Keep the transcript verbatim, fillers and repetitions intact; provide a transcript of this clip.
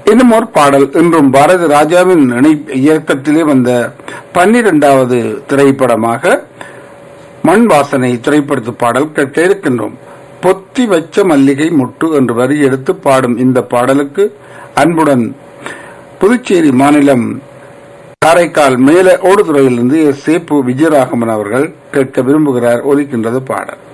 இன்னும் ஒரு பாடல் இன்றும் பாரதி ராஜாவின் இணை இயக்கத்திலே வந்த பன்னிரெண்டாவது திரைப்படமாக மண் வாசனை திரைப்படத்து பாடல் கேட்க இருக்கின்றோம். பொத்தி வச்ச மல்லிகை முட்டு என்று வரி எடுத்து பாடும் இந்த பாடலுக்கு அன்புடன் புதுச்சேரி மாநிலம் காரைக்கால் மேல ஓடுதுறையிலிருந்து சேப்பு விஜயராகவன் அவர்கள் கேட்க விரும்புகிறார். ஒலிக்கின்றது பாடல்.